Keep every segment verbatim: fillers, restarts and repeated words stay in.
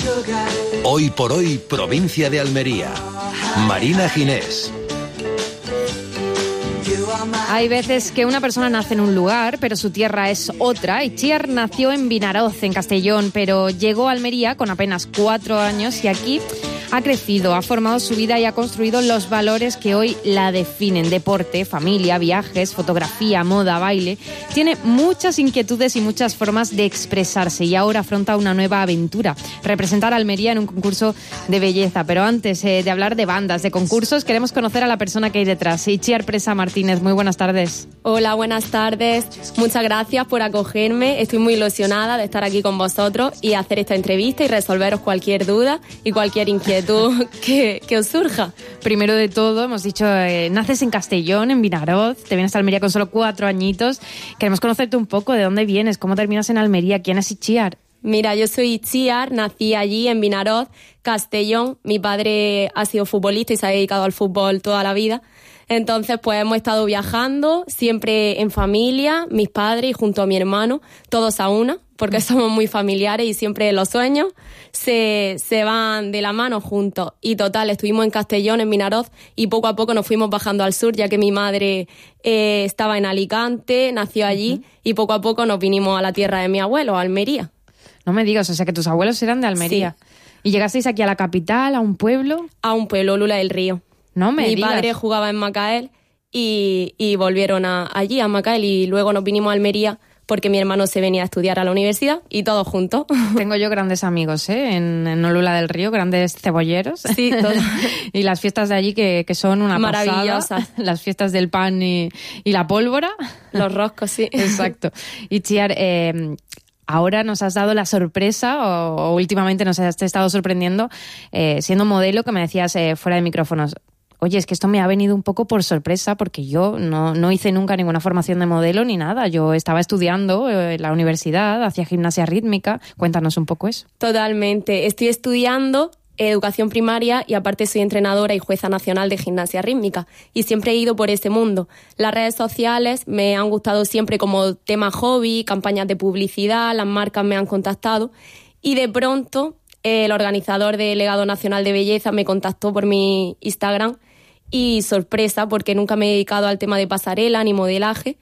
Hoy por hoy, provincia de Almería. Marina Ginés. Hay veces que una persona nace en un lugar, pero su tierra es otra. Itziar nació en Vinaroz, en Castellón, pero llegó a Almería con apenas cuatro años y aquí ha crecido, ha formado su vida y ha construido los valores que hoy la definen. Deporte, familia, viajes, fotografía, moda, baile. Tiene muchas inquietudes y muchas formas de expresarse y ahora afronta una nueva aventura, representar a Almería en un concurso de belleza. Pero antes eh, de hablar de bandas, de concursos, queremos conocer a la persona que hay detrás. Itziar Presa Martínez, muy buenas tardes. Hola, buenas tardes. Muchas gracias por acogerme. Estoy muy ilusionada de estar aquí con vosotros y hacer esta entrevista y resolveros cualquier duda y cualquier inquietud que, que os surja. Primero de todo, hemos dicho, eh, naces en Castellón, en Vinaroz, te vienes a Almería con solo cuatro añitos. Queremos conocerte un poco, de dónde vienes, cómo terminas en Almería, ¿quién es Itziar? Mira, yo soy Itziar, nací allí en Vinaroz, Castellón. Mi padre ha sido futbolista y se ha dedicado al fútbol toda la vida. Entonces, pues hemos estado viajando, siempre en familia, mis padres y junto a mi hermano, todos a una, porque somos muy familiares y siempre los sueños se, se van de la mano juntos. Y total, estuvimos en Castellón, en Vinaroz, y poco a poco nos fuimos bajando al sur, ya que mi madre eh, estaba en Alicante, nació allí, uh-huh. y poco a poco nos vinimos a la tierra de mi abuelo, a Almería. No me digas, o sea que tus abuelos eran de Almería. Sí. ¿Y llegasteis aquí a la capital, a un pueblo? A un pueblo, Lula del Río. No me Mi digas. padre jugaba en Macael y, y volvieron a, allí, a Macael, y luego nos vinimos a Almería porque mi hermano se venía a estudiar a la universidad y todos juntos. Tengo yo grandes amigos, ¿eh? En, en Olula del Río, grandes cebolleros. Sí, todos. Y las fiestas de allí que, que son una maravillosas. Pasada. Las fiestas del pan y, y la pólvora. Los roscos, sí. Exacto. Itziar, eh, ahora nos has dado la sorpresa, o, o últimamente nos has estado sorprendiendo, eh, siendo modelo, que me decías eh, fuera de micrófonos. Oye, es que esto me ha venido un poco por sorpresa porque yo no, no hice nunca ninguna formación de modelo ni nada. Yo estaba estudiando en la universidad, hacía gimnasia rítmica. Cuéntanos un poco eso. Totalmente. Estoy estudiando educación primaria y aparte soy entrenadora y jueza nacional de gimnasia rítmica y siempre he ido por ese mundo. Las redes sociales me han gustado siempre como tema hobby, campañas de publicidad, las marcas me han contactado y de pronto el organizador del Legado Nacional de Belleza me contactó por mi Instagram. Y sorpresa, porque nunca me he dedicado al tema de pasarela ni modelaje.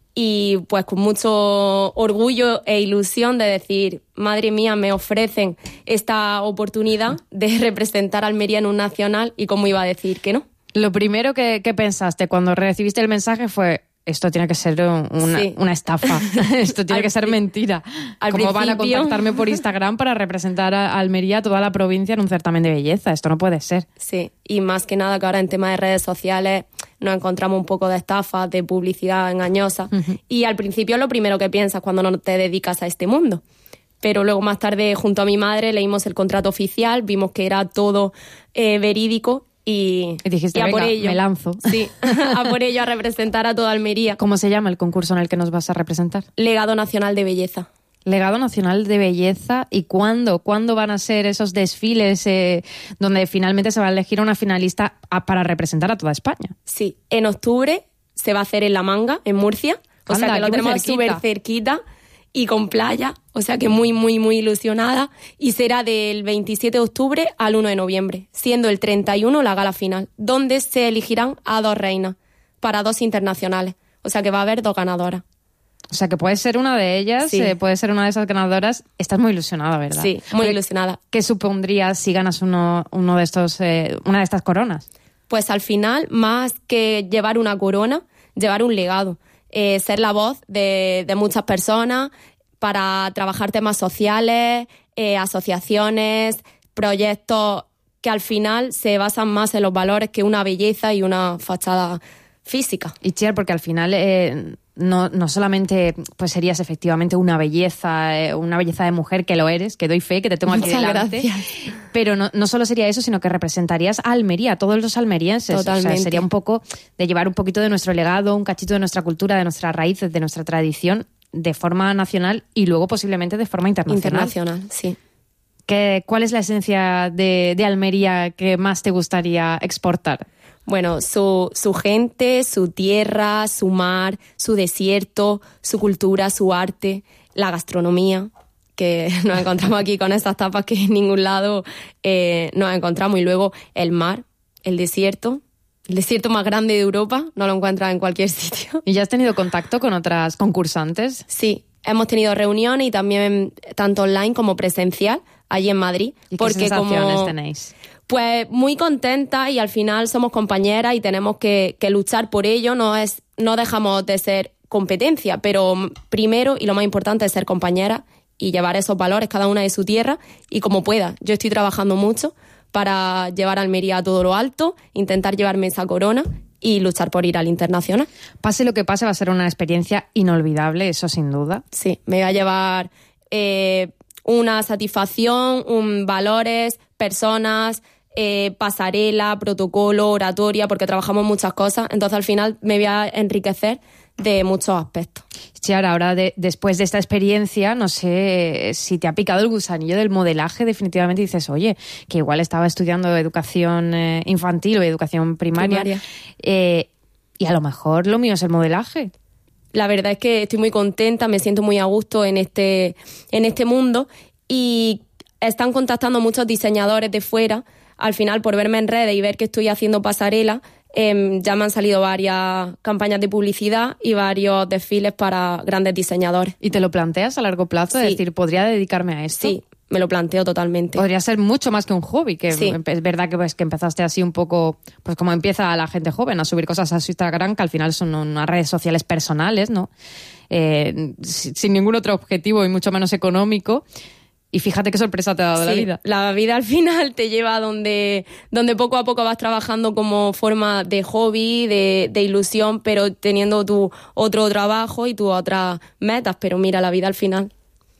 Y pues con mucho orgullo e ilusión de decir, madre mía, me ofrecen esta oportunidad de representar a Almería en un nacional y cómo iba a decir que no. Lo primero que, que pensaste cuando recibiste el mensaje fue, esto tiene que ser una, sí. una estafa, esto tiene al, que ser mentira. Al ¿Cómo principio... van a contactarme por Instagram para representar a Almería, a toda la provincia, en un certamen de belleza? Esto no puede ser. Sí, y más que nada que ahora en tema de redes sociales nos encontramos un poco de estafas, de publicidad engañosa. Uh-huh. Y al principio es lo primero que piensas cuando no te dedicas a este mundo. Pero luego más tarde, junto a mi madre, leímos el contrato oficial, vimos que era todo eh, verídico. Y, y dijiste, y a venga, por ello, me lanzo. Sí, a por ello a representar a toda Almería. ¿Cómo se llama el concurso en el que nos vas a representar? Legado Nacional de Belleza. Legado Nacional de Belleza. ¿Y cuándo? ¿Cuándo van a ser esos desfiles eh, donde finalmente se va a elegir una finalista a, para representar a toda España? Sí, en octubre se va a hacer en La Manga, en Murcia. O Anda, sea que lo tenemos súper cerquita y con playa. O sea que muy, muy, muy ilusionada. Y será del veintisiete de octubre al uno de noviembre, siendo el treinta y uno la gala final, donde se elegirán a dos reinas para dos internacionales. O sea que va a haber dos ganadoras. O sea que puede ser una de ellas, sí. eh, puede ser una de esas ganadoras. Estás muy ilusionada, ¿verdad? Sí, muy Porque, ilusionada. ¿Qué supondría si ganas uno, uno de estos, eh, una de estas coronas? Pues al final, más que llevar una corona, llevar un legado. Eh, ser la voz de, de muchas personas para trabajar temas sociales, eh, asociaciones, proyectos que al final se basan más en los valores que una belleza y una fachada física. Y Itziar, porque al final eh, no, no solamente pues serías efectivamente una belleza, eh, una belleza de mujer, que lo eres, que doy fe, que te tengo aquí Muchas delante. Gracias. Pero no, no solo sería eso, sino que representarías a Almería, a todos los almerienses. Totalmente. O sea, sería un poco de llevar un poquito de nuestro legado, un cachito de nuestra cultura, de nuestras raíces, de nuestra tradición, de forma nacional y luego posiblemente de forma internacional. Internacional, sí. ¿Qué, ¿Cuál es la esencia de, de Almería que más te gustaría exportar? Bueno, su, su gente, su tierra, su mar, su desierto, su cultura, su arte, la gastronomía. que nos encontramos aquí con estas tapas que en ningún lado eh, nos encontramos. Y luego el mar, el desierto, el desierto más grande de Europa, no lo encuentras en cualquier sitio. ¿Y ya has tenido contacto con otras concursantes? Sí, hemos tenido reuniones y también tanto online como presencial allí en Madrid. ¿Y porque qué sensaciones como, tenéis? Pues muy contentas, y al final somos compañeras y tenemos que, que luchar por ello. No es, no dejamos de ser competencia, pero primero y lo más importante es ser compañeras y llevar esos valores cada una de su tierra y como pueda. Yo estoy trabajando mucho para llevar a Almería a todo lo alto, intentar llevarme esa corona y luchar por ir al internacional. Pase lo que pase, va a ser una experiencia inolvidable, eso sin duda. Sí, me va a llevar eh, una satisfacción, un valores, personas, eh, pasarela, protocolo, oratoria, porque trabajamos muchas cosas. Entonces al final me voy a enriquecer de muchos aspectos. Chiara, ahora de, después de esta experiencia, no sé si te ha picado el gusanillo del modelaje, definitivamente dices, oye, que igual estaba estudiando educación eh, infantil o educación primaria, primaria. Eh, y a lo mejor lo mío es el modelaje. La verdad es que estoy muy contenta, me siento muy a gusto en este, en este mundo, y están contactando muchos diseñadores de fuera. Al final, por verme en redes y ver que estoy haciendo pasarela, eh, ya me han salido varias campañas de publicidad y varios desfiles para grandes diseñadores. ¿Y te lo planteas a largo plazo? Sí. Es decir, ¿podría dedicarme a esto? Sí, me lo planteo totalmente. Podría ser mucho más que un hobby, que Sí. es verdad que, pues, que empezaste así un poco, pues como empieza la gente joven, a subir cosas a su Instagram, que al final son unas redes sociales personales, ¿no? Eh, sin ningún otro objetivo y mucho menos económico. Y fíjate qué sorpresa te ha dado Sí, la vida. La vida al final te lleva a donde, donde poco a poco vas trabajando como forma de hobby, de, de ilusión, pero teniendo tu otro trabajo y tus otras metas. Pero mira, la vida al final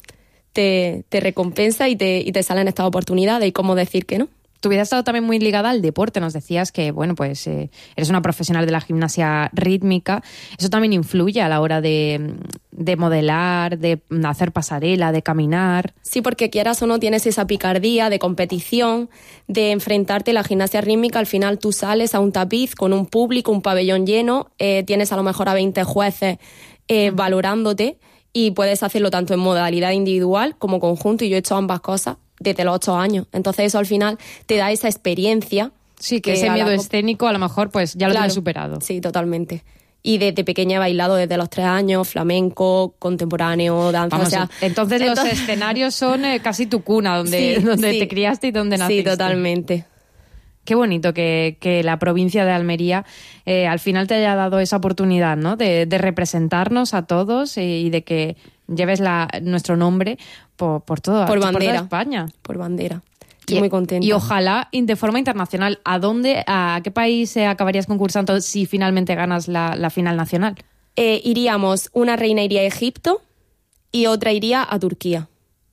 te, te recompensa y te, y te salen estas oportunidades, y cómo decir que no. Tu vida ha estado también muy ligada al deporte. Nos decías que, bueno, pues eh, eres una profesional de la gimnasia rítmica. Eso también influye a la hora de, de modelar, de hacer pasarela, de caminar. Sí, porque quieras o no tienes esa picardía de competición, de enfrentarte a la gimnasia rítmica. Al final tú sales a un tapiz con un público, un pabellón lleno, eh, tienes a lo mejor a veinte jueces eh, valorándote, y puedes hacerlo tanto en modalidad individual como conjunto, y yo he hecho ambas cosas desde los ocho años. Entonces eso al final te da esa experiencia. Sí, que, que ese miedo la... escénico a lo mejor pues ya lo claro, tienes superado. Sí, totalmente. Y desde pequeña he bailado desde los tres años, flamenco, contemporáneo, danza. Vamos, o sea, entonces, entonces los escenarios son eh, casi tu cuna, donde, sí, donde sí. te criaste y donde naciste. Sí, totalmente. Qué bonito que, que la provincia de Almería eh, al final te haya dado esa oportunidad, ¿no? De, de representarnos a todos y, y de que lleves la, nuestro nombre por, por, todo, por, por bandera, toda España. Por bandera. Estoy y, muy contenta. Y ojalá de forma internacional. ¿A dónde, a qué país eh, acabarías concursando si finalmente ganas la, la final nacional? Eh, iríamos, una reina iría a Egipto y otra iría a Turquía.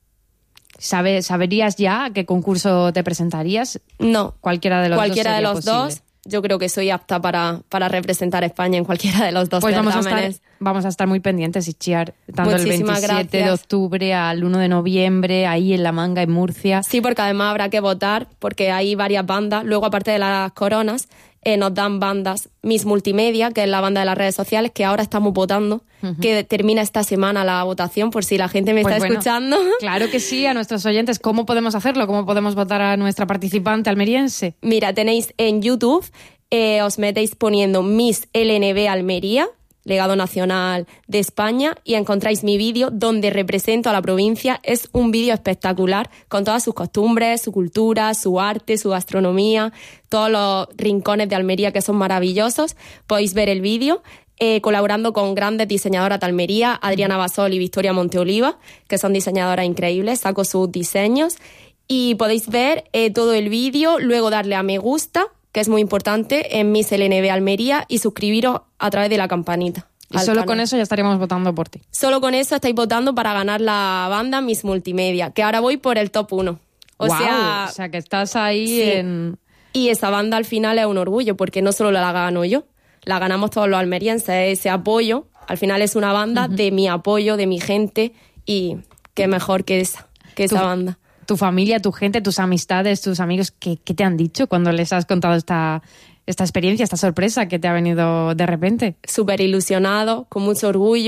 ¿Sabe, ¿Saberías ya a qué concurso te presentarías? No. Cualquiera de los Cualquiera dos de los posible. dos. Yo creo que soy apta para, para representar a España en cualquiera de los dos pues vamos a, certámenes. estar, vamos a estar muy pendientes, Itziar, tanto el veintisiete gracias. de octubre al uno de noviembre, ahí en La Manga, en Murcia. Sí, porque además habrá que votar, porque hay varias bandas. Luego, aparte de las coronas, eh, nos dan bandas Miss Multimedia, que es la banda de las redes sociales, que ahora estamos votando, uh-huh. que termina esta semana la votación, por si la gente me pues está bueno, escuchando. Claro que sí, a nuestros oyentes. ¿Cómo podemos hacerlo? ¿Cómo podemos votar a nuestra participante almeriense? Mira, tenéis en YouTube... Eh, os metéis poniendo Miss L N B Almería, Legado Nacional de España, y encontráis mi vídeo donde represento a la provincia. Es un vídeo espectacular con todas sus costumbres, su cultura, su arte, su gastronomía, todos los rincones de Almería que son maravillosos. Podéis ver el vídeo eh, colaborando con grandes diseñadoras de Almería, Adriana Basol y Victoria Monteoliva, que son diseñadoras increíbles. Saco sus diseños y podéis ver eh, todo el vídeo, luego darle a me gusta, que es muy importante, en Miss L N B Almería, y suscribiros a través de la campanita. Y solo canal. Con eso ya estaríamos votando por ti. Solo con eso estáis votando para ganar la banda Miss Multimedia, que ahora voy por el top uno. O wow, sea, o sea que estás ahí sí. en... Y esa banda al final es un orgullo, porque no solo la gano yo, la ganamos todos los almerienses. Ese apoyo, al final es una banda uh-huh. de mi apoyo, de mi gente, y qué mejor que esa, que esa tu, banda. Tu familia, tu gente, tus amistades, tus amigos, ¿qué, qué te han dicho cuando les has contado esta, esta experiencia, esta sorpresa que te ha venido de repente? Súper ilusionado, con mucho orgullo,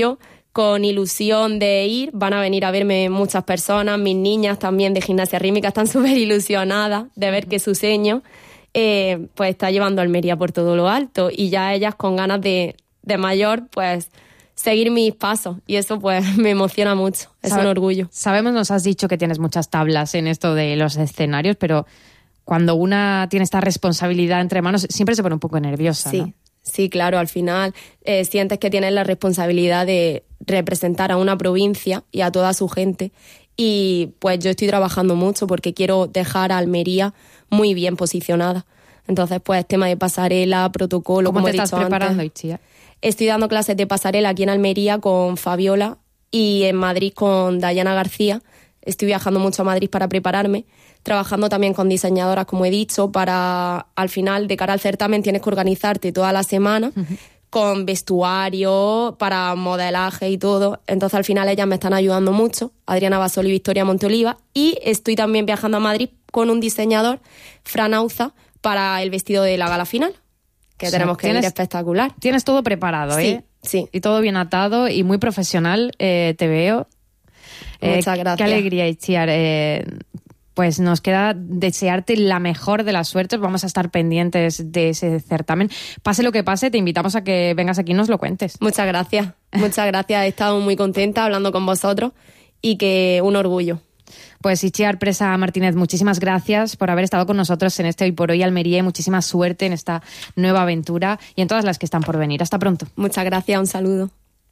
con ilusión de ir. Van a venir a verme muchas personas, mis niñas también de gimnasia rítmica están súper ilusionadas de ver que su seño eh, pues está llevando a Almería por todo lo alto, y ya ellas con ganas de, de mayor pues seguir mis pasos, y eso pues me emociona mucho, es Sabe, un orgullo. Sabemos, nos has dicho que tienes muchas tablas en esto de los escenarios, pero cuando una tiene esta responsabilidad entre manos siempre se pone un poco nerviosa, Sí, ¿no? sí, claro, al final eh, sientes que tienes la responsabilidad de representar a una provincia y a toda su gente, y pues yo estoy trabajando mucho porque quiero dejar a Almería muy bien posicionada. Entonces pues tema de pasarela, protocolo, ¿Cómo como te he estás dicho preparando, antes. Itziar? Estoy dando clases de pasarela aquí en Almería con Fabiola y en Madrid con Dayana García. Estoy viajando mucho a Madrid para prepararme, trabajando también con diseñadoras, como he dicho, para al final, de cara al certamen, tienes que organizarte toda la semana uh-huh. con vestuario, para modelaje y todo. Entonces al final ellas me están ayudando mucho, Adriana Basol y Victoria Monteoliva, y estoy también viajando a Madrid con un diseñador, Fran Auza, para el vestido de la gala final, que o sea, tenemos que ir espectacular. Tienes todo preparado, sí, ¿eh? Sí. Y todo bien atado y muy profesional, eh, te veo. Eh, Muchas gracias. Qué alegría, Itziar. Eh, pues nos queda desearte la mejor de las suertes. Vamos a estar pendientes de ese certamen. Pase lo que pase, te invitamos a que vengas aquí y nos lo cuentes. Muchas gracias. Muchas gracias. He estado muy contenta hablando con vosotros y que un orgullo. Pues Itziar Presa Martínez, muchísimas gracias por haber estado con nosotros en este Hoy por Hoy Almería, y muchísima suerte en esta nueva aventura y en todas las que están por venir. Hasta pronto. Muchas gracias, un saludo.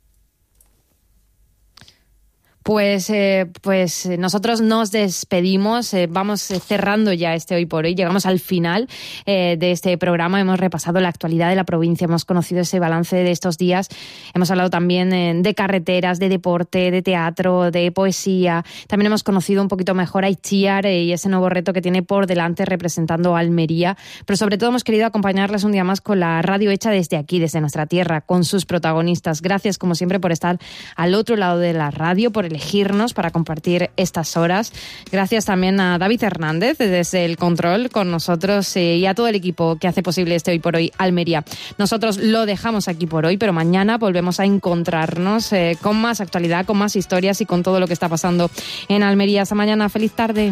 Pues, eh, pues nosotros nos despedimos, eh, vamos cerrando ya este Hoy por Hoy, llegamos al final eh, de este programa, hemos repasado la actualidad de la provincia, hemos conocido ese balance de estos días, hemos hablado también eh, de carreteras, de deporte, de teatro, de poesía, también hemos conocido un poquito mejor a Itziar eh, y ese nuevo reto que tiene por delante representando a Almería, pero sobre todo hemos querido acompañarles un día más con la radio hecha desde aquí, desde nuestra tierra, con sus protagonistas. Gracias como siempre por estar al otro lado de la radio, por elegirnos para compartir estas horas. Gracias también a David Hernández desde el control con nosotros eh, y a todo el equipo que hace posible este Hoy por Hoy Almería. Nosotros lo dejamos aquí por hoy, pero mañana volvemos a encontrarnos eh, con más actualidad, con más historias y con todo lo que está pasando en Almería. Hasta mañana. Feliz tarde.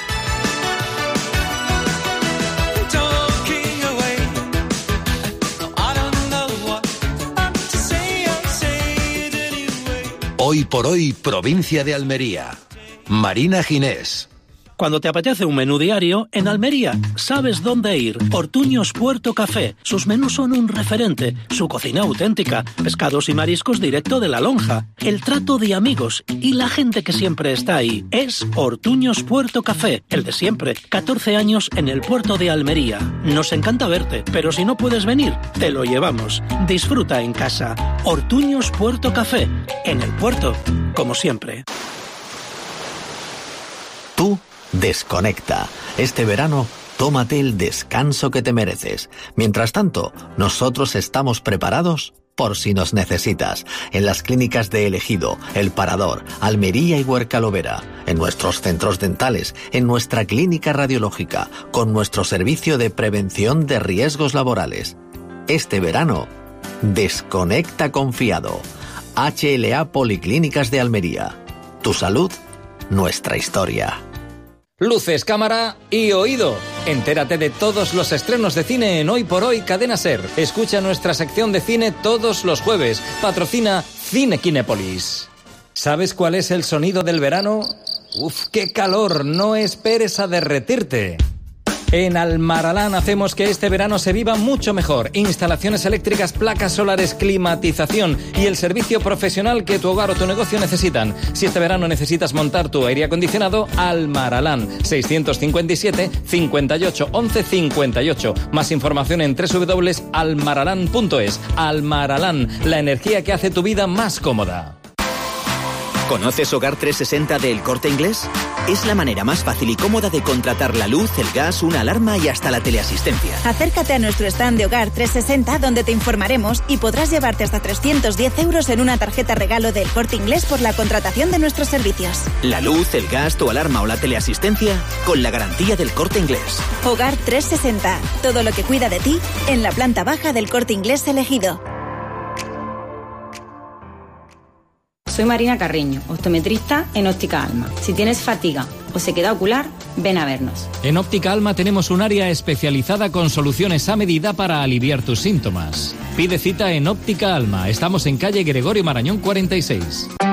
Hoy por Hoy, provincia de Almería. Marina Ginés. Cuando te apetece un menú diario, en Almería sabes dónde ir. Ortuños Puerto Café. Sus menús son un referente. Su cocina auténtica. Pescados y mariscos directo de la lonja. El trato de amigos y la gente que siempre está ahí. Es Ortuños Puerto Café. El de siempre. catorce años en el puerto de Almería. Nos encanta verte, pero si no puedes venir, te lo llevamos. Disfruta en casa. Ortuños Puerto Café. En el puerto, como siempre. Tú desconecta. Este verano, tómate el descanso que te mereces. Mientras tanto, nosotros estamos preparados por si nos necesitas. En las clínicas de El Ejido, El Parador, Almería y Huercalovera. En nuestros centros dentales, en nuestra clínica radiológica, con nuestro servicio de prevención de riesgos laborales. Este verano, desconecta confiado. H L A Policlínicas de Almería. Tu salud, nuestra historia. Luces, cámara y oído. Entérate de todos los estrenos de cine en Hoy por Hoy Cadena Ser. Escucha nuestra sección de cine todos los jueves. Patrocina Cine Kinépolis. ¿Sabes cuál es el sonido del verano? ¡Uf, qué calor! No esperes a derretirte. En Almaralán hacemos que este verano se viva mucho mejor. Instalaciones eléctricas, placas solares, climatización y el servicio profesional que tu hogar o tu negocio necesitan. Si este verano necesitas montar tu aire acondicionado, Almaralán. seiscientos cincuenta y siete, cincuenta y ocho, once, cincuenta y ocho. Más información en doble u doble u doble u punto almaralán punto es. Almaralán, la energía que hace tu vida más cómoda. ¿Conoces Hogar trescientos sesenta de El Corte Inglés? Es la manera más fácil y cómoda de contratar la luz, el gas, una alarma y hasta la teleasistencia. Acércate a nuestro stand de Hogar trescientos sesenta donde te informaremos y podrás llevarte hasta trescientos diez euros en una tarjeta regalo del Corte Inglés por la contratación de nuestros servicios. La luz, el gas, tu alarma o la teleasistencia con la garantía del Corte Inglés. Hogar trescientos sesenta, todo lo que cuida de ti en la planta baja del Corte Inglés El Ejido. Soy Marina Carreño, optometrista en Óptica Alma. Si tienes fatiga o sequedad ocular, ven a vernos. En Óptica Alma tenemos un área especializada con soluciones a medida para aliviar tus síntomas. Pide cita en Óptica Alma. Estamos en calle Gregorio Marañón cuarenta y seis.